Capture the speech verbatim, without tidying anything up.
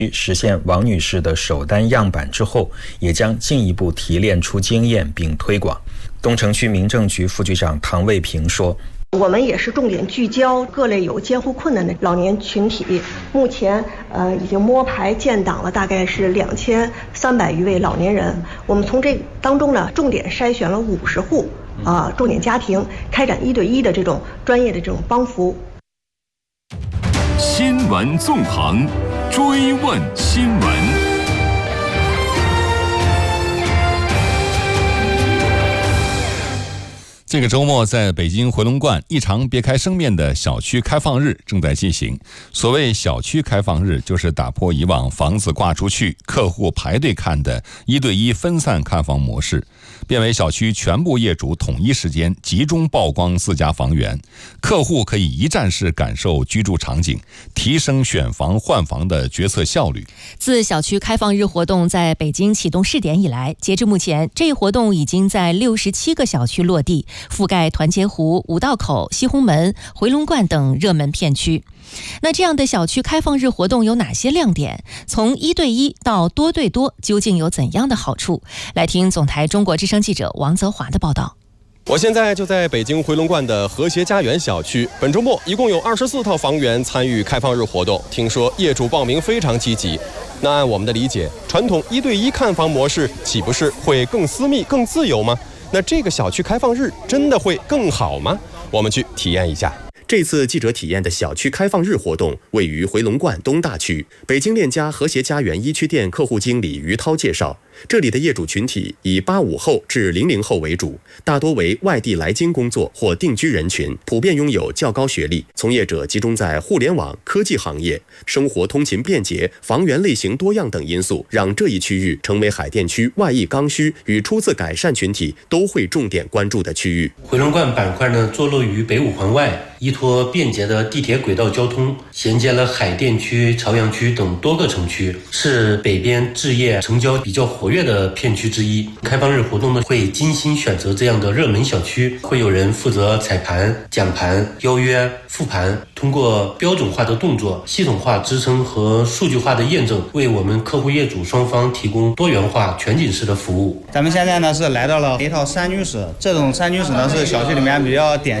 实现王女士的首单样板之后，也将进一步提炼出经验并推广。东城区民政局副局长唐卫平说， 我们也是重点聚焦各类有监护困难的老年群体，目前呃已经摸排建档了大概是两千三百余位老年人。我们从这当中呢，重点筛选了五十户啊、呃、重点家庭，开展一对一的这种专业的这种帮扶。 新闻纵横，追问新闻。这个周末，在北京回龙观，一场别开生面的小区开放日正在进行。所谓小区开放日，就是打破以往房子挂出去，客户排队看的一对一分散看房模式，变为小区全部业主统一时间集中曝光自家房源，客户可以一站式感受居住场景，提升选房换房的决策效率。 自小区开放日活动在北京启动试点以来，截至目前，这一活动已经在六十七个小区落地，覆盖团结湖、五道口、西红门、回龙观等热门片区。那这样的小区开放日活动有哪些亮点？从一对一到多对多，究竟有怎样的好处？来听总台中国之声记者王泽华的报道。 我现在就在北京回龙观的和谐家园小区，本周末一共有二十四套房源参与开放日活动，听说业主报名非常积极。那按我们的理解，传统一对一看房模式岂不是会更私密、更自由吗？那这个小区开放日真的会更好吗？我们去体验一下。这次记者体验的小区开放日活动位于回龙观东大区。北京链家和谐家园一区店客户经理于涛介绍，这里的业主群体以八五后至零零后为主，大多为外地来京工作或定居人群，普遍拥有较高学历，从业者集中在互联网、科技行业，生活通勤便捷、房源类型多样等因素，让这一区域成为海淀区外溢刚需与初次改善群体都会重点关注的区域。 回龙观板块呢，坐落于北五环外，依托便捷的地铁轨道交通，衔接了海淀区、朝阳区等多个城区，是北边置业成交比较活跃的片区之一。开放日活动呢，会精心选择这样的热门小区，会有人负责彩盘、讲盘、邀约、复盘，通过标准化的动作、系统化支撑和数据化的验证，为我们客户业主双方提供多元化全景式的服务。 咱们现在呢是来到了一套三居室，这种三居室呢是小区里面比较典